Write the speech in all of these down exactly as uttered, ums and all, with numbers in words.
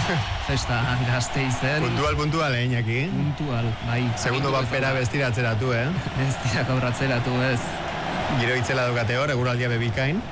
festa Gasteizen. Puntual, puntual, eh, Iñaki? Puntual, bai. Segundo bat pera bestira atzeratu, eh? Ez dira gaur atzeratu, ez. Giro itzela dukate hor, eguraldia bebikain.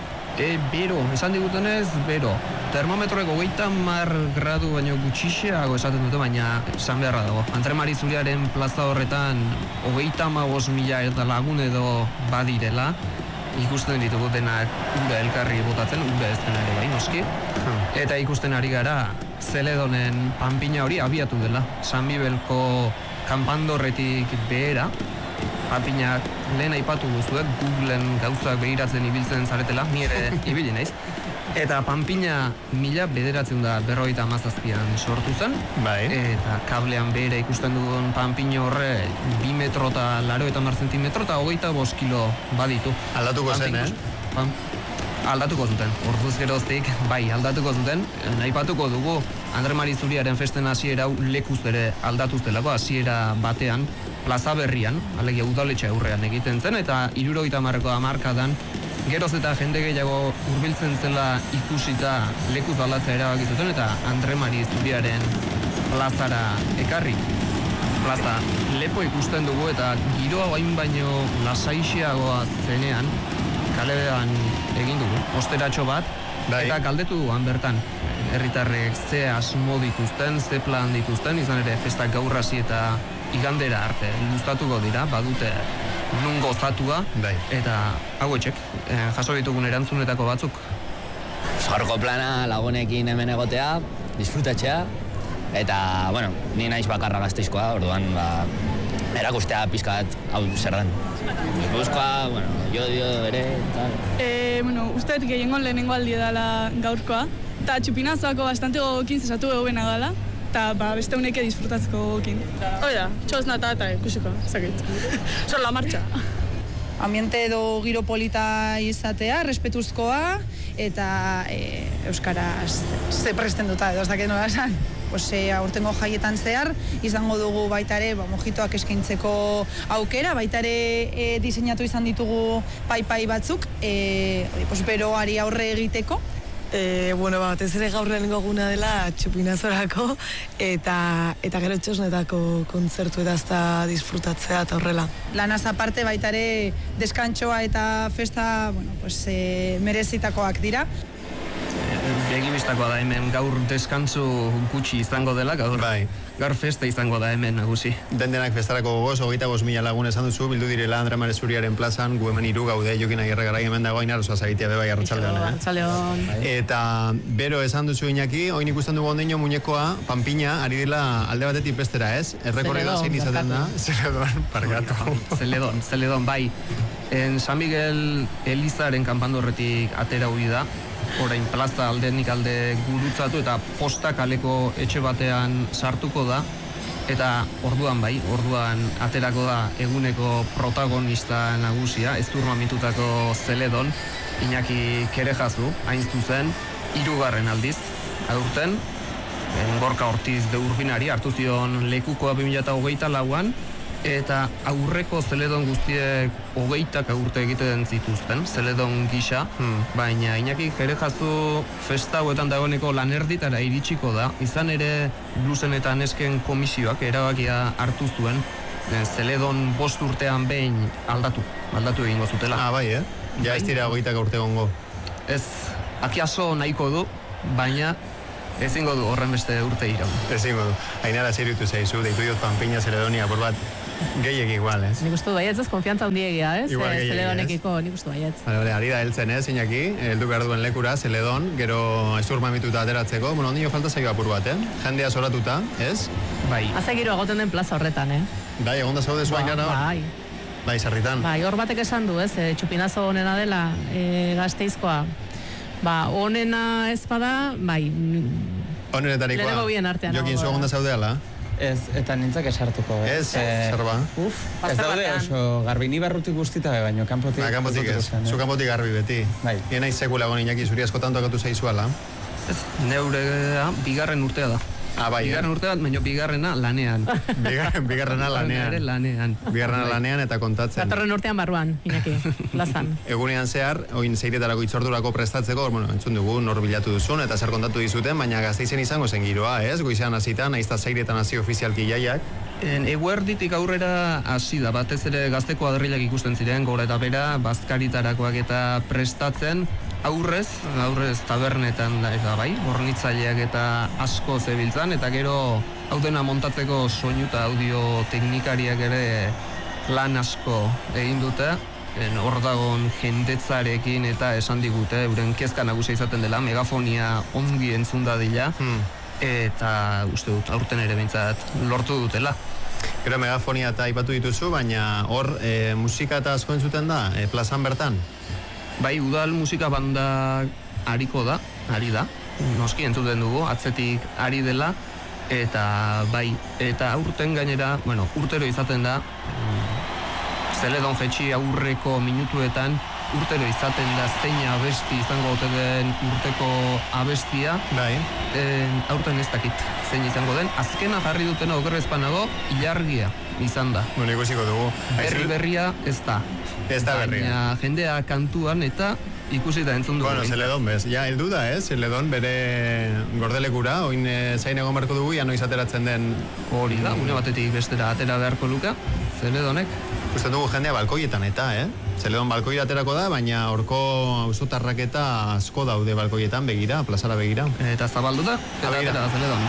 E, bero, esan digutenez, bero. Termometroek hogeita mar gradu baino gutxixeago esaten dute, baina esan beharra dago. Andre Mari Zuriaren plaza horretan hogeita hamabost mila eta lagun edo badirela, ikusten ditugu denak ura elkarri botatzen, ura ez dena ere bai, noski. Eta ikusten ari gara Zeledonen panpina hori abiatu dela. San Bibelko kanpandorretik behera, panpinak lehen aipatu duzuek, Googleen gauzak behiratzen ibiltzen zaretela, ni ere ibili naiz. Eta panpina mila bederatzen da berrogeita hamazazpian sortu zen. Bai. Eta kablean behera ikusten dugun panpina horre bi metro eta laro eta mar zentimetro eta hogeita bost kilo baditu. Aldatuko zen, eh? Pan, aldatuko zuten, orduz geroztik, bai, aldatuko zuten. Aipatuko dugu, Andre Mari Zuriaren festen hasiera hau lekuz ere aldatu zelako, hasiera batean, plaza berrian, alegia udaletxe aurrean egiten zen, eta hirurogeita hamarreko hamarkadan geroz eta jende gehiago hurbiltzen zela ikusita lekuz aldatzea erabaki zuten, eta Andre Mari Zuriaren plazara ekarri. Plaza lepo ikusten dugu, eta giroa hain baino lasaixeagoa zenean, kalean egin dugu, osteratxo bat, bai. Eta galdetu duan bertan, herritarrek ze asmo dituzten, ze plan dituzten, izan ere festak gaur hasi eta igandera arte luztatuko dira, badute nun gozatua, bai. Eta hauetxek, eh, jaso ditugun erantzunetako batzuk. Gaurko plana lagunekin hemen egotea, disfrutatzea, eta, bueno, ni naiz bakarra Gasteizkoa, orduan, ba, erakustea pizkat hau zer den. Gipuzkoa, bueno, jo dio ere, tal. Eh, bueno, uste dut gehiengo lehenengo aldi dela gaurkoa, eta txupinazoako bastante gogokin zesatu egobena dela, eta ba, beste uneke disfrutatzeko gogokin. Oida, txoz nata eta ikusiko, zakit. Zor la marcha. Ambiente edo giro polita izatea, respetuzkoa, eta e, euskaraz ze presten duta, edo ez dakit nola esan. Pues, e, aurtengo jaietan zehar, izango dugu baita ere, ba, mojitoak eskaintzeko aukera, baita ere e, diseinatu izan ditugu pai-pai batzuk, e, pues, beroari aurre egiteko. E, bueno, bat ez ere gaur lehenengo guna dela txupinazorako, eta, eta gero txosnetako kontzertu edazta disfrutatzea eta horrela. Lanaz aparte baita ere deskantxoa eta festa, bueno, pues, e, merezitakoak dira. Begibistakoa da hemen gaur deskantzu gutxi izango dela, gaur, bai. Gaur festa izango da hemen nagusi. Den-denak festarako gogoz, hogeita bost mila lagun esan duzu, bildu direla Andre Mari Zuriaren plazan, gu hemen hiru gaude, Jokin Agirre Garai hemen dago, Ainar osoa zagitea bebai arratsaldean. Arratsaldean. Eta bero esan duzu Iñaki, oin ikusten dugu ondeino muñekoa, panpina, ari dela alde batetik bestera, ez? Errekorrega zein izaten da? Zeledon, parkatu. Zeledon, Zeledon, bai. En San Miguel Elizaren kanpandorretik atera hui da, orain plaza aldenik alde gurutzatu eta posta kaleko etxe batean sartuko da, eta orduan bai, orduan aterako da eguneko protagonista nagusia, ez durmamitutako Zeledon, Iñaki Kerejazu, hain zuzen, hirugarren aldiz, aurten, Gorka Ortiz de Urbinari hartu zion lekukoa bi mila hogeita lauan, eta aurreko Zeledon guztiek hogeitak urte egiten zituzten, Zeledon gisa, hmm. baina Iñaki Kerejazu festa hauetan dagoeneko lanerditara iritsiko da, izan ere bluesen eta nesken komisioak erabakia hartu zuen, Zeledon bost urtean behin aldatu, aldatu egingo zutela. Ah, bai, eh? Ja ez dira hogeitak urte gongo. Ez, akiaso nahiko du, baina ezingo du horren beste urte irau. Ezingo du. Ainara zeritu zaizu, deitu diot panpina Zeledonia, por bat, gehiek igual, ez? Nik uste du baietz, ez konfiantza hundiegia, ez? Igual gehiek, Zeledonekiko, nik uste baietz. Vale, vale, ari da heltzen, ez, Iñaki, heldu behar duen lekura, Zeledon, gero ezur mamituta ateratzeko, bueno, ondino falta zaio apur bat, eh? Jendea zoratuta, ez? Bai. Haze giro agoten den plaza horretan, eh? Bai, egonda zaude zua Ainara hor? Bai. Bai, sarritan. Bai, hor batek esan du, ez, e, txupinazo honena dela e, Gasteizkoa. Ba, honena ez bada, bai, honenetarikoa. lehenengo bien artean. Jokin zu egonda zaudeala? Ez, eta nintzak esartuko. Ez, zer ba? Uf, ez daude oso garbi, ni barrutik guztita be, baino kanpotik. Ba, kanpotik ez, zu kanpotik garbi beti. Bai. Nien naiz sekula gon Iñaki, zuri asko tanto akatu zaizuala. Ez, neurea bigarren urtea da. Ah, bai, bigarren urte bat, baina bigarrena lanean. Bigarren, bigarrena lanean. lanean. Bigarrena lanean eta kontatzen. Datorren urtean barruan, Iñaki, plazan. Egunean zehar, oin zeiretarako itzordurako prestatzeko, bueno, entzun dugu, nor bilatu duzun, eta zer kontatu dizuten, baina Gasteizen izango zen giroa, ez? Goizean hasita, naizta zeiretan hasi ofizialki jaiak. En, eguerditik aurrera hasi da, batez ere gazteko adrilak ikusten ziren, gora eta bera, bazkaritarakoak eta prestatzen, aurrez, aurrez tabernetan da, eta bai, hornitzaileak eta asko zebiltzan, eta gero hau dena montatzeko soinu eta audio teknikariak ere lan asko egin dute, hor dagon jendetzarekin eta esan digute, euren kezka nagusia izaten dela, megafonia ongi entzun dadila, hmm. eta uste dut, aurten ere behintzat lortu dutela. Gero megafonia eta aipatu dituzu, baina hor e, musika eta asko entzuten da, e, plazan bertan? Bai, udal musika banda ariko da, ari da, noski entzuten dugu, atzetik ari dela, eta bai, eta aurten gainera, bueno, urtero izaten da, Zeledon jetxi aurreko minutuetan, urtero izaten da zein abesti izango ote den urteko abestia. Bai. En, aurten ez dakit zein izango den. Azkena jarri dutena okerrezpanago, ilargia izan da. Bueno, ikusiko dugu. Berri berria ez da. Ez da berria. Baina jendea kantuan eta ikusi da entzun dugu. Bueno, Zeledon bez. Ja, heldu da, ez? Zeledon bere gordelekura, oin e, zain egon beharko dugu, ja noiz ateratzen den. Hori da, une batetik bestera atera beharko luka, Zeledonek. Uste dugu jendea balkoietan eta, eh? Zeledon balkoira aterako da, baina horko auzotarrak eta asko daude balkoietan begira, plazara begira. Eta zabalduta, eta atera da Zeledon.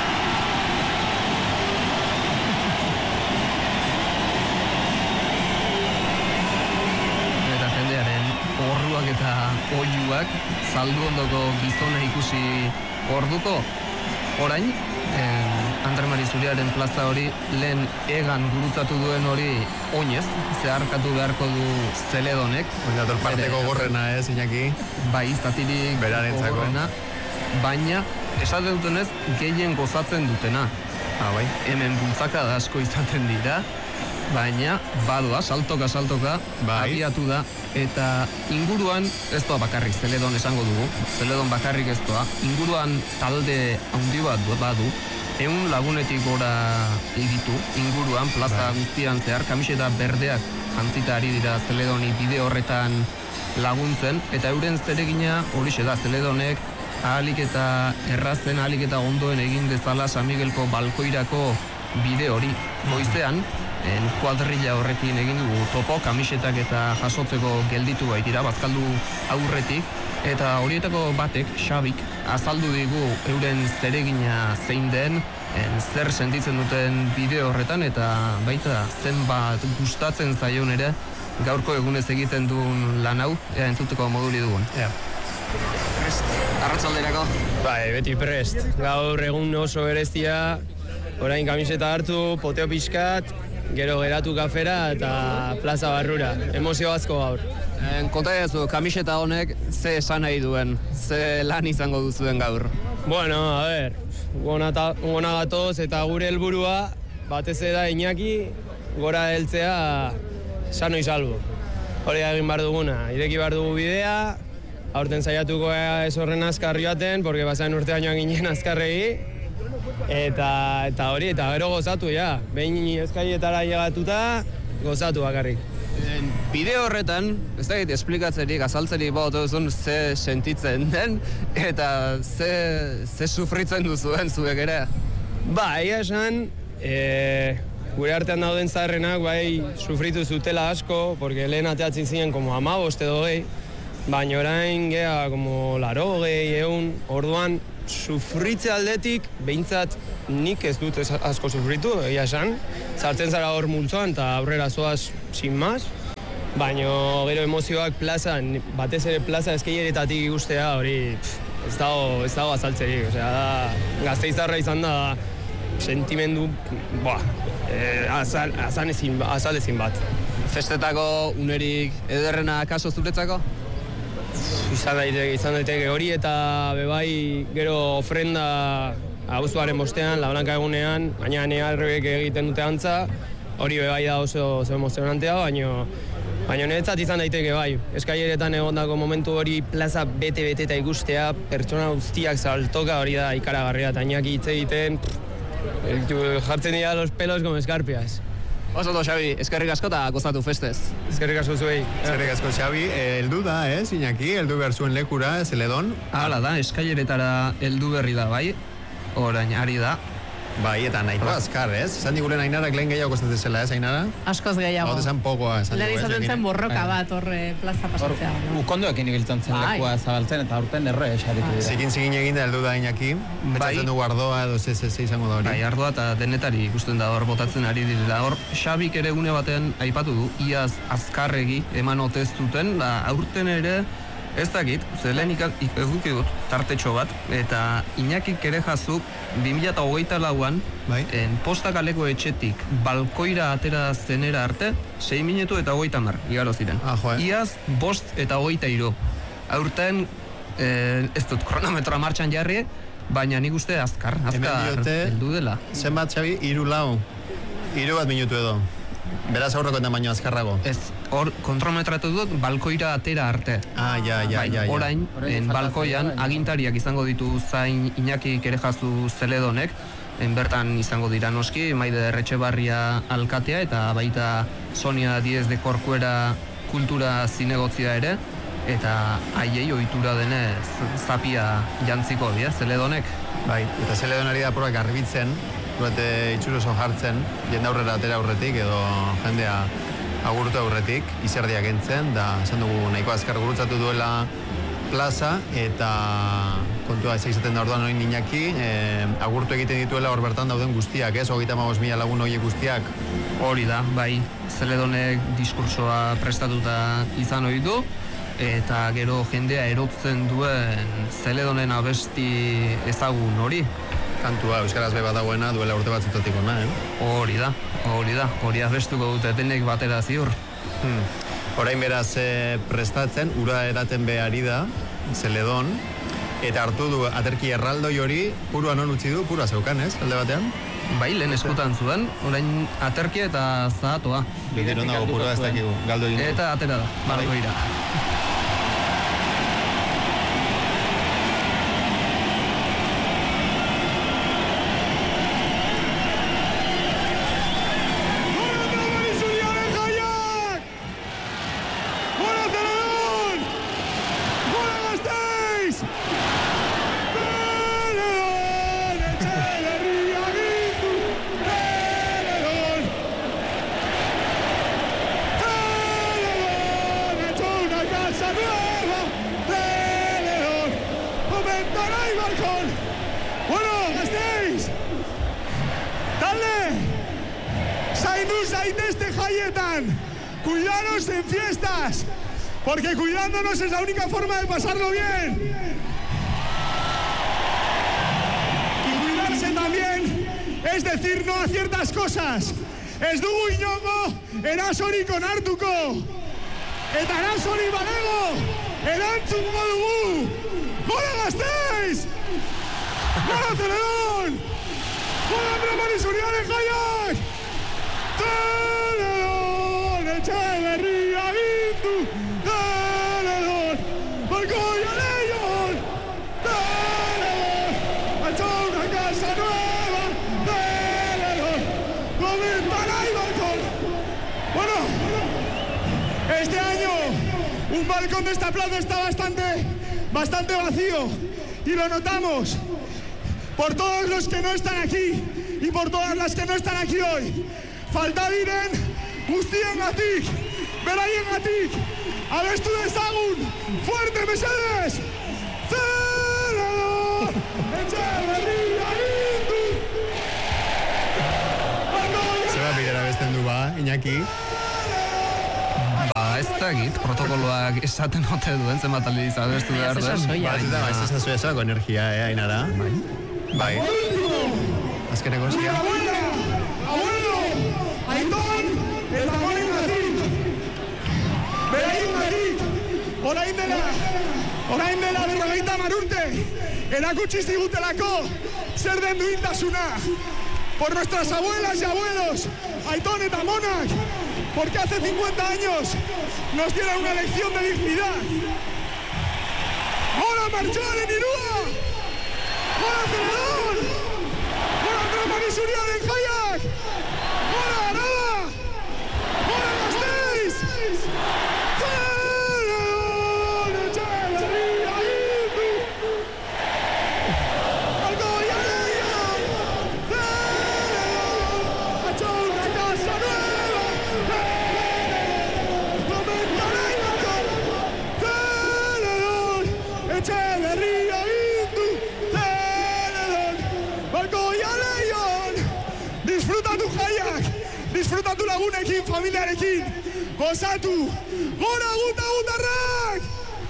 Eta jendearen orruak eta oiuak zaldu ondoko gizona ikusi orduko orain, eh, Andre Mari Zuriaren plaza hori lehen egan gurutzatu duen hori oinez, zeharkatu beharko du Zeledonek. Oinator parteko gorrena, ez, Iñaki? Bai, zatirik gorrena, baina esaten dutenez gehien gozatzen dutena. Ah, bai. Hemen bultzaka da asko izaten dira, baina badoa, saltoka, saltoka, bai. Abiatu da, eta inguruan ez doa bakarrik, Zeledon esango dugu, Zeledon bakarrik ez doa, inguruan talde handi bat badu, ehun lagunetik gora egitu, inguruan, plaza guztian zehar, kamiseta berdeak jantzita ari dira Zeledoni bide horretan laguntzen, eta euren zeregina horixe da, Zeledonek ahalik eta errazen, ahalik eta ondoen egin dezala San Miguelko balkoirako bide hori. Goizean, en kuadrilla horrekin egin dugu topo, kamisetak eta jasotzeko gelditu baitira, bazkaldu aurretik, eta horietako batek, Xabik, azaldu digu euren zeregina zein den, en, zer sentitzen duten bide horretan, eta baita zenbat gustatzen zaion ere, gaurko egunez egiten duen lan hau, ea entzuteko moduli dugun. Ja. Arratsalderako. Bai, beti prest. Gaur egun oso berezia, orain kamiseta hartu, poteo pixkat, gero geratu kafera eta plaza barrura. Emozio asko gaur. Konta edazu, kamiseta honek ze esan nahi duen, ze lan izango duzuen gaur? Bueno, a ber, gona gatoz eta gure helburua batez da Iñaki gora heltzea sano izalbo. Hori egin behar duguna, ireki behar dugu bidea, aurten saiatuko ez horren azkar joaten, porque bazen urtean ginen azkarregi, eta, eta hori, eta gero gozatu, ja. Behin eskaietara llegatuta, gozatu bakarrik. Bide horretan, ez da egit esplikatzerik, azaltzerik bat duzun ze sentitzen den, eta ze, ze sufritzen duzuen zuek ere. Ba, egia esan, e, gure artean dauden zaharrenak, bai, sufritu zutela asko, porque lehen ateatzen ziren como amabost edo gehi, baina orain gea como laro gehi egun, orduan, sufritze aldetik, behintzat nik ez dut asko sufritu, egia esan. Zartzen zara hor multzoan eta aurrera zoaz sin maz. Baina gero emozioak plazan, batez ere plaza eskeileretatik ikustea hori ez dago, ez dago azaltzerik. Osea, da, Gasteiztarra izan da sentimendu, boa, eh, azal, azal ezin, azal ezin bat. Festetako unerik ederrena kaso zuretzako? Izan daiteke, izan daiteke hori eta bebai gero ofrenda abuztuaren bostean, La Blanca egunean, baina neharrebek egiten dute antza, hori bebai da oso, oso emozionantea, baina Baina niretzat izan daiteke bai, eskaileretan egondako momentu hori plaza bete-bete eta ikustea, pertsona guztiak saltoka hori da ikaragarria, eta Iñaki hitz egiten, jartzen dira los pelos como escarpias. Oso ondo, Xabi, eskerrik asko eta gozatu festez. Eskerrik asko zuei. Eskerrik asko, Xabi, heldu da, ez, Iñaki, heldu behar zuen lekura, Zeledon. Hala da, eskaileretara heldu berri da, bai, orain ari da. Bai, eta nahiko azkar, ez? Zan diguren Ainarak lehen gehiago kostatzen zela, ez, Ainara? Askoz gehiago. Hau desan pokoa, esan Lehen izaten zen borroka bat, horre plaza pasatzea. Ukondoekin ibiltzen zen lekua zabaltzen eta aurten erre esaritu dira. Zikin-zikin egin da heldu da Iñaki. Betzatzen dugu ardoa edo ze ze izango da hori. Bai, ardoa eta denetari ikusten da hor botatzen ari direla. Hor, Xabik ere une batean aipatu du, iaz azkarregi eman ote ez duten, da aurten ere ez dakit, ze lehen eduki dut tartetxo bat, eta Iñakik ere jazuk bi mila hogeita lauan bai? Postakaleko etxetik balkoira atera zenera arte, sei minutu eta hogeita hamar igaro ziren. Ah, jo, eh? Iaz, bost eta hogeita hiru. Aurten, eh, ez dut kronometroa martxan jarri, baina nik uste azkar, azkar heldu dela. Zenbat, Xabi? Hiru lau. Hiru bat minutu edo. Beraz aurreko eta baino azkarrago. Ez, hor kontrometratu dut balkoira atera arte. Ah, ja, ja, ja. Orain, en balkoian, agintariak izango ditu zain Iñaki Kerejazu Zeledonek, en bertan izango dira noski, Maide Erretxebarria alkatea eta baita Sonia Diez de Corcuera kultura zinegotzia ere, eta haiei ohitura denez zapia jantziko dira, Zeledonek. Bai, eta Zeledonari da porrak garbitzen, Urate itxuroso jartzen, jende aurrera atera aurretik edo jendea agurtu aurretik, izerdiak entzen, da esan dugu nahiko azkar gurutzatu duela plaza, eta kontua ez izaten da orduan hori Iñaki, e, agurtu egiten dituela hor bertan dauden guztiak, ez? Hogeita hamabost mila lagun horiek guztiak. Hori da, bai, Zeledonek diskursoa prestatuta izan ohi du, eta gero jendea erotzen duen Zeledonen abesti ezagun hori. Kantua, euskaraz be badagoena duela urte batzutatik ona, eh? Hori da, hori da, hori abestuko dute denek batera ziur. Hmm. Orain beraz e, prestatzen, ura eraten behari da, Zeledon, eta hartu du aterki erraldoi hori, purua non utzi du, purua zeukan, ez, alde batean? Bai, lehen eskutan zuen, orain aterkia eta zahatoa. Bideron dago purua ez dakigu, galdo egin. Eta atera da, balkoira. Cuidaros en fiestas, porque cuidándonos es la única forma de pasarlo bien. Y cuidarse también es decir no a ciertas cosas. Ez dugu inongo erasori konartuko. Eta erasori balego, erantzungo dugu. Gora Gasteiz! Gora Zeledon! Gora Andramari Zuriaren jaiak! Zeledon! Etxeberria gindu! Zeledon! Balkoia leion! Zeledon! Altzauna casa nueva! Zeledon! Gobernará y balcón! Bueno, este año un balcón de esta plaza está bastante, bastante vacío y lo notamos por todos los que no están aquí y por todas las que no están aquí hoy. Falta diren guztiengatik, beraiengatik, abestu dezagun, fuerte mesedes! Zeledon! Etxeberria gindu! Zeba bidera besten du ba, Iñaki? Ba, ez dakit, protokoloak esaten ote duen, zenbat aldiz abestu behar duen. Ba, ez da, ez da ezako energia, eh, Ainara? Bai. Bai. Azkeneko zia. Abuelo, Aiton, eta morengatik. Beraiengatik, orain dela, orain dela berrogeita hamar urte, erakutsi zigutelako zer den duintasuna. Por nuestras abuelas y abuelos, Aiton eta Monak, porque hace cincuenta años nos dieron una lección de dignidad. ¡Hola, Martxoaren Irua! ¡Hola, Zeledon! ¡Hola, Trapa Misuriaren jaiak! ¡Hola, Araba! ¡Hola, Gasteiz! ¡Zeledon Etxeberria Indu! ¡Algoia Leion! ¡Zeledon! ¡Hecho una casa nueva! ¡Zeledon! ¡Comenta Leibako! ¡Zeledon! ¡Etxeberria Indu! ¡Zeledon! ¡Algoia Leion! Disfruta tu jaiak! Disfruta tu lagunekin, familiarekin! Gozatu! Gora guta gutarrak!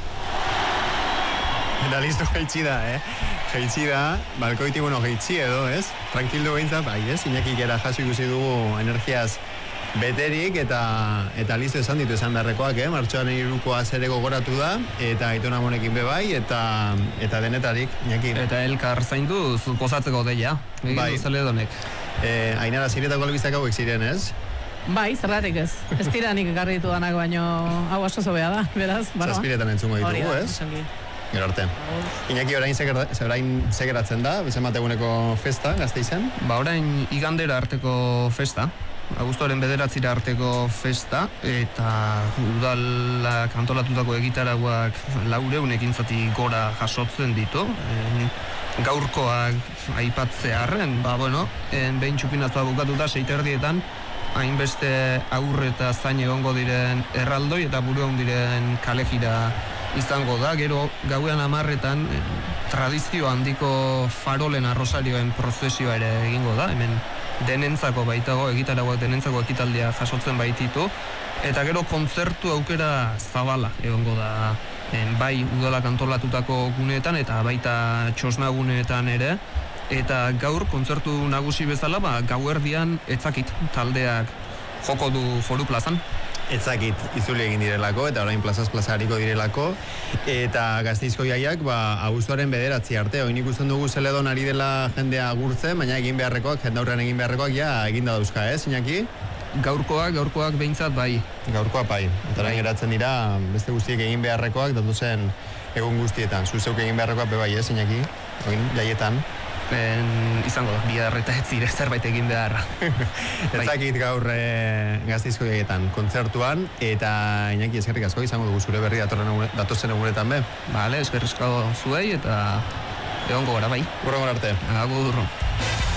Eta listo jaitsi da, eh? Jaitsi da, balkoiti, bueno, jaitsi edo, ez? Tranquildo behintzat, bai, ez? Iñaki gera jaso ikusi dugu energiaz beterik, eta eta listo esan ditu esan beharrekoak, eh? Martxoaren hirukoa ere gogoratu da, eta Aiton Amonekin be bai, eta eta denetarik, Iñaki. Eta elkar zaindu gozatzeko deia, bai. Zeledonek. Eh, Ainara, ziretako albizak hauek ziren, ez? Bai, zergatik ez. Ez dira nik ekarri ditudanak, baino hau asko zobea da, beraz. Zazpiretan entzungo ditugu, ez? Gero arte. Iñaki, orain zegeratzen da, bezemate eguneko festa, Gasteizen? Ba, orain igandera arteko festa, abuztuaren bederatzira arteko festa, eta udalak antolatutako egitaragoak laureun ekintzatik gora jasotzen ditu. E, gaurkoak aipatzearren, ba, bueno, en behin txupinazua bukatuta, seiterdietan, hainbeste aurre eta zain egongo diren erraldoi eta buruan diren kalejira izango da. Gero gauean hamarretan eh, tradizio handiko farolen arrosarioen prozesioa ere egingo da. Hemen denentzako baitago, egitaragoak denentzako ekitaldia jasotzen baititu. Eta gero kontzertu aukera zabala egongo da en, bai udalak antolatutako guneetan eta baita txosnaguneetan ere. Eta gaur kontzertu nagusi bezala, ba, gauerdian etzakit taldeak joko du Foru Plazan. Etzakit itzuli egin direlako, eta orain plazaz plaza hariko direlako. Eta Gasteizko jaiak, ba, abuztuaren bederatzi arte. Oin ikusten dugu Zeledon ari dela jendea agurtzen, baina egin beharrekoak, jendaurrean egin beharrekoak, ja, egin da dauzka, ez, Iñaki? Gaurkoak, gaurkoak behintzat bai. Gaurkoak bai. Eta orain geratzen dira, beste guztiek egin beharrekoak, datuzen egun guztietan. Zuzeuk egin beharrekoak be bai, ez, Iñaki? Oin, jaietan. Ben, izango da, bihar eta ez zire zerbait egin beharra. Ezakit gaur e, Gasteizko jaietan kontzertuan, eta Iñaki eskerrik asko izango dugu zure berri datozen egunetan be. Bale, eskerrik asko zuei, eta egongo gara bai. Gurrengo arte. Agur.